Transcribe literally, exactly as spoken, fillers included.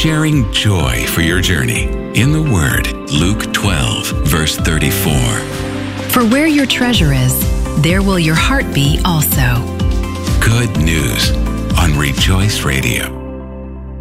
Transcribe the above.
sharing joy for your journey in the Word. Luke twelve, verse thirty-four. For where your treasure is, there will your heart be also. Good news on Rejoice Radio.